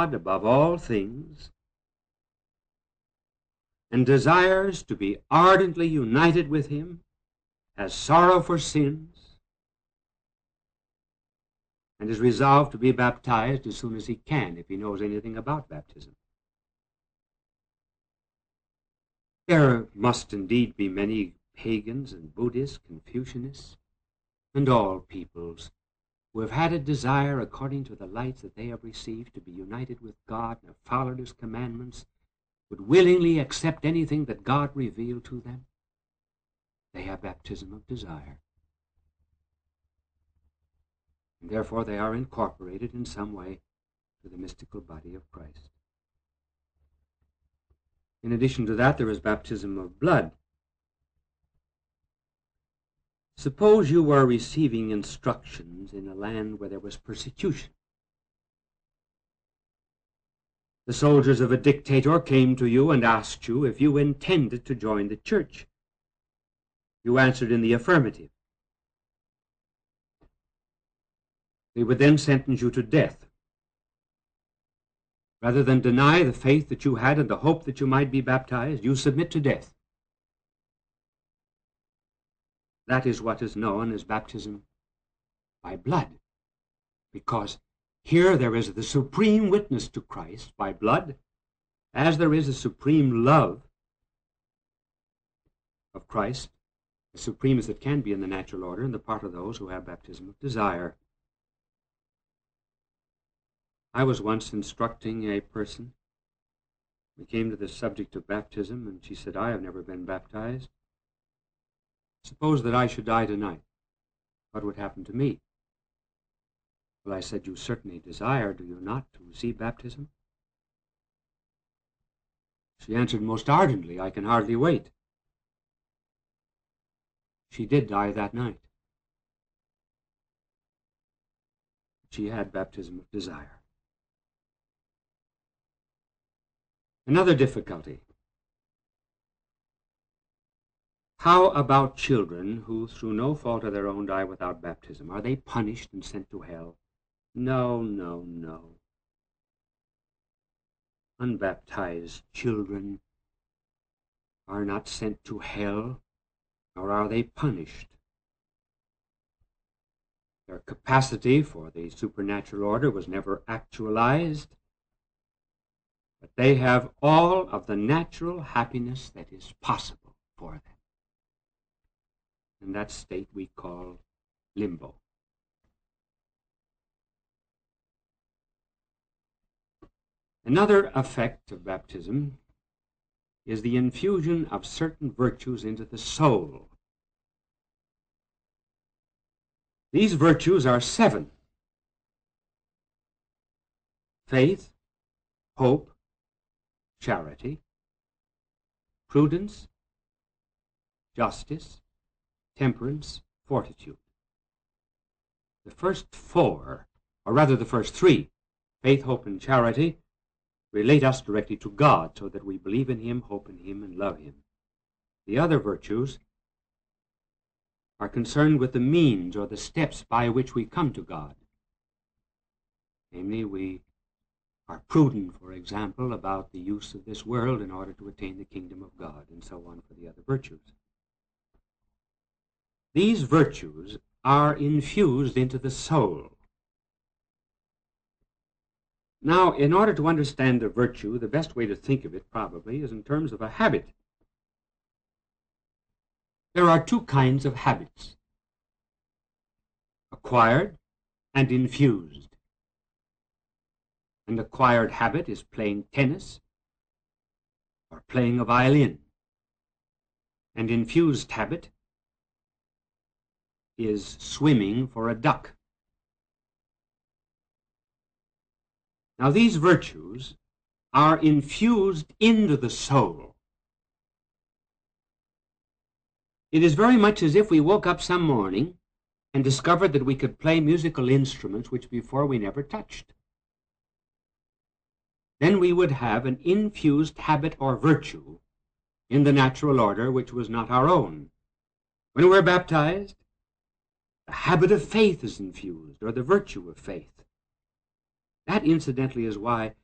God above all things, and desires to be ardently united with him, has sorrow for sins, and is resolved to be baptized as soon as he can, if he knows anything about baptism. There must indeed be many pagans and Buddhists, Confucianists, and all peoples who have had a desire according to the lights that they have received to be united with God and have followed his commandments, would willingly accept anything that God revealed to them. They have baptism of desire. And therefore they are incorporated in some way to the mystical body of Christ. In addition to that, there is baptism of blood. Suppose you were receiving instructions in a land where there was persecution. The soldiers of a dictator came to you and asked you if you intended to join the church. You answered in the affirmative. They would then sentence you to death. Rather than deny the faith that you had and the hope that you might be baptized, you submit to death. That is what is known as baptism by blood, because here there is the supreme witness to Christ by blood, as there is a supreme love of Christ, as supreme as it can be in the natural order, on the part of those who have baptism of desire. I was once instructing a person. We came to the subject of baptism, and she said, I have never been baptized. Suppose that I should die tonight. What would happen to me? Well, I said, you certainly desire, do you not, to receive baptism? She answered most ardently, I can hardly wait. She did die that night. She had baptism of desire. Another difficulty. How about children who, through no fault of their own, die without baptism? Are they punished and sent to hell? No, no, no. Unbaptized children are not sent to hell, nor are they punished. Their capacity for the supernatural order was never actualized, but they have all of the natural happiness that is possible for them. And that state we call limbo. Another effect of baptism is the infusion of certain virtues into the soul. These virtues are 7. Faith, hope, charity, prudence, justice, temperance, fortitude. The first 4, or rather the first 3, faith, hope, and charity, relate us directly to God, so that we believe in him, hope in him, and love him. The other virtues are concerned with the means or the steps by which we come to God. Namely, we are prudent, for example, about the use of this world in order to attain the kingdom of God, and so on for the other virtues. These virtues are infused into the soul. Now, in order to understand a virtue, the best way to think of it probably is in terms of a habit. There are 2 kinds of habits: acquired and infused. An acquired habit is playing tennis or playing a violin. An infused habit is swimming for a duck. Now, these virtues are infused into the soul. It is very much as if we woke up some morning and discovered that we could play musical instruments which before we never touched. Then we would have an infused habit or virtue in the natural order which was not our own. When we're baptized, the habit of faith is infused, or the virtue of faith. That, incidentally, is why